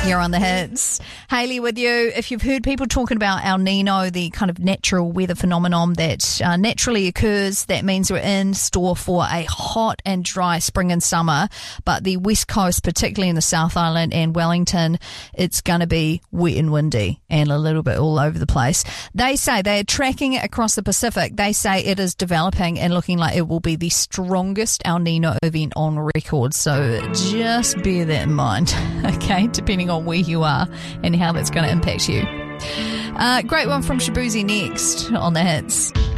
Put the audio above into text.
You're on the hits. Hayley with you. If you've heard people talking about El Nino, the kind of natural weather phenomenon that naturally occurs, that means we're in store for a hot and dry spring and summer. But the West Coast, particularly in the South Island and Wellington, it's going to be wet and windy and a little bit all over the place. They say they are tracking it across the Pacific. They say it is developing and looking like it will be the strongest El Nino event on record. So just bear that in mind, okay, depending on where you are and how that's going to impact you. Great one from Shabuzi next on the hits.